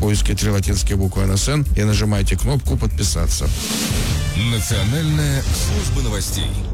поиске 3 латинские буквы РСН и нажимайте кнопку «Подписаться». Национальная служба новостей.